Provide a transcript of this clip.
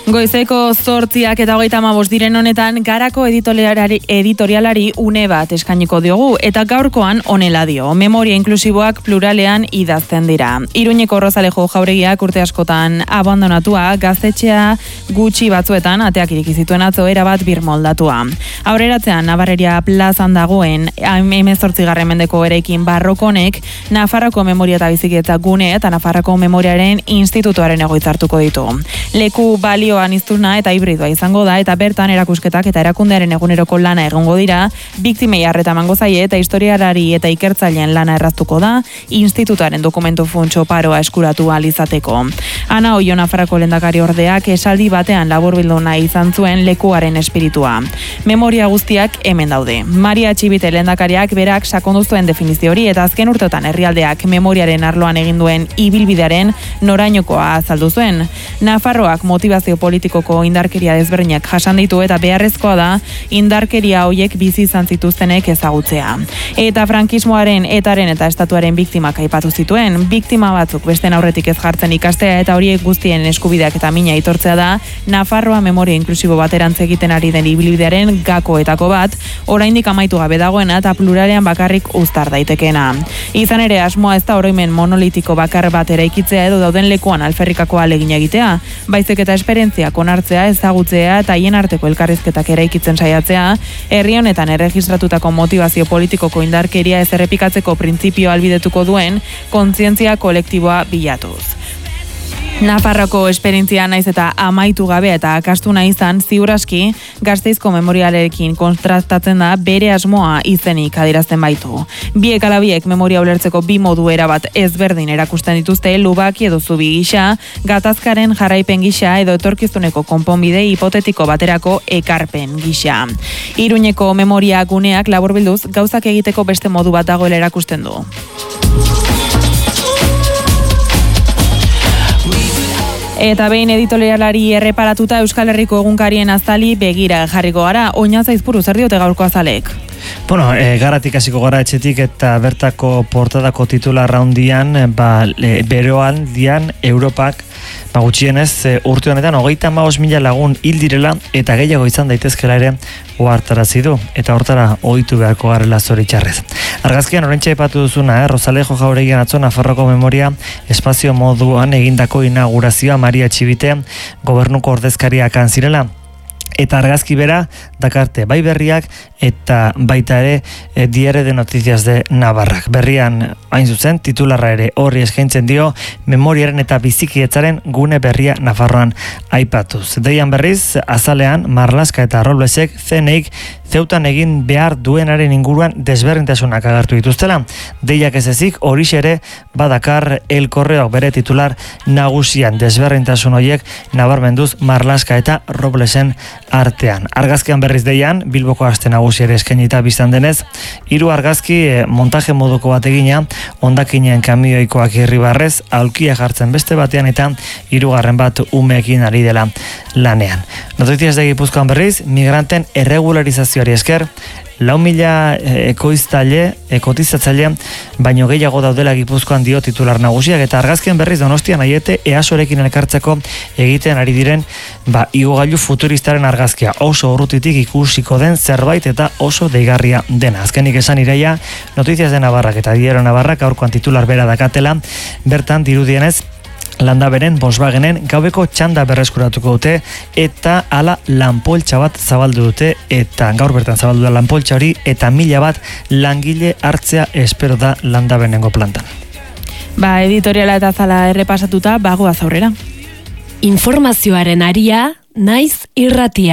Goizeko 8 eta 35 diren honetan Garako editorialari une bat eskainiko diogu eta gaurkoan honela dio. Memoria inklusiboak pluralean idazten dira. Iruñeko Rozalejo Jauregiak urte askotan abandonatua, gaztetxea gutxi batzuetan ateak ireki zituen atzo erabat birmoldatua. Aurreratzean Nabarreria plazan dagoen 18. mendeko eraikin barrokonek Nafarroko Memoria eta Bizikidetza gune eta Nafarroko Memoriaren Institutuaren egoitza hartuko ditu. Leku balio aniztuna eta hibridoa izango da eta bertan erakusketak eta erakundearen eguneroko lana egongo dira, biktimei arreta emango zaie eta historialari eta ikertzaileen lana erraztuko da, institutuaren dokumentu funtso paroa eskuratu ahal izateko. Ana Oio Nafarroko lehendakari ordeak esaldi batean laburbildu nahi izan zuen lekuaren espiritua. Memoria guztiak hemen daude. Maria Txibite lehendakariak berak sakondu zuen definizio hori eta azken urteotan herrialdeak memoriaren arloan egin duen ibilbidearen norainokoa azaldu zuen. Nafarroak motivazio politikoko indarkeria desberdinak jasan ditu eta beharrezkoa da indarkeria hoiek bizi izan zituztenek ezagutzea. Eta frankismoaren, etaren eta estatuaren biktimak aipatu zituen, biktima batzuk besten aurretik ez jartzen ikastea eta horiek guztien eskubideak eta mina aitortzea da Nafarroa memoria inklusibo baterantz egiten ari den ibilbidearen gakoetako bat, oraindik amaitu gabe dagoena eta pluralean bakarrik uztar daitekeena. Izan ere asmoa ez da oroimen monolitiko bakar bat eraikitzea edo dauden lekuan alferrikako ahalegin egitea, baizik eta esperientziak onartzea, ezagutzea eta haien arteko elkarrizketak eraikitzen saiatzea, herri honetan erregistratutako motivazio politikoko indarkeria ez errepikatzeko printzipioa ahalbidetuko duen kontzientzia kolektiboa bilatuz. Nafarroko esperientzia naiz eta amaitu gabe eta akastuna izan, ziur aski Gasteizko memorialekin kontrastatzen da bere asmoa izenik adierazten baitu. Biek ala biek memoria ulertzeko bi modu erabat ezberdin erakusten dituzte, lubaki edo zubi gisa, gatazkaren jarraipen gisa edo etorkizuneko konponbide hipotetiko baterako ekarpen gisa. Iruñeko memoria guneak laburbilduz gauzak egiteko beste modu bat dagoela erakusten du. Eta behin editorialari erreparatuta Euskal Herriko egunkarien azali begira jarriko gara. Oña Zaizpuru, zer diote gaurko azalek? Bueno, garatik hasiko gara etxetik eta bertako portadako titularra handian, beroan dian Europak gutxienez urte honetan 35.000 lagun hil direla eta gehiago izan daitezkela ere ohartarazi du eta hortara ohitu beharko garela zoritxarrez. Argazkian oraintxe aipatu duzuna, Rozalejo Jauregian atzo Nafarroko Memoria espazio moduan egindako inaugurazioa Maria Txibite gobernuko ordezkariak han zirela. Eta argazki bera dakarte bai berriak eta baita ere Diario de Noticias de Navarrak. Berrian hain zuzen titularra ere horri eskaintzen dio memoriaren eta bizikidetzaren gune berria Nafarroan aipatuz. Deian berriz azalean Marlaska eta Roblesek zeneik zeutan egin behar duenaren inguruan desberdintasunak agertu dituztela. Deiak ez ezik horixe ere badakar El Correoak bere titular nagusian desberdintasun horiek nabarmenduz Marlaska eta Roblesen artean. Argazkian berriz deian, Bilboko aste nagusi ere eskainita biztan denez, 3 argazki montaje moduko bat egina, hondakinen kamioikoak irribarrez, aulkia jartzen beste batean eta 3. bat umeekin ari dela lanean. Noticias de Gipuzkoan berriz, migranten erregularizazioari esker, 4.000 kotizatzaile baino gehiago daudela Gipuzkoan dio titular nagusiak eta argazkien berriz Donostian Aiete EASOrekin elkartzeko egiten ari diren igogailu futuristaren argazkia oso urrutitik ikusiko den zerbait eta oso deigarria dena. Azkenik esan Iraia, Noticias de Navarrak eta Diario Navarrak aurkoan titular bera dakatela, bertan dirudienez Landaberen Volkswagenen gaubeko txanda berreskuratuko dute eta hala lanpoltsa bat zabaldu dute eta gaur bertan zabaldu da lanpoltsa hori eta 1000 bat langile hartzea espero da Landaberengo plantan. Editoriala eta zala errepasatuta bagoaz aurrera. Informazioaren aria, naiz irratia.